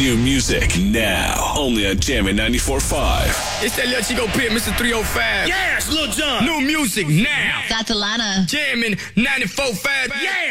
New music now. Only on Jammin' 94.5. It's that Lil Chico Pit, Mr. 305. Yeah, it's Lil Jon. New music now. That's Alana. Jammin' 94.5. Yeah.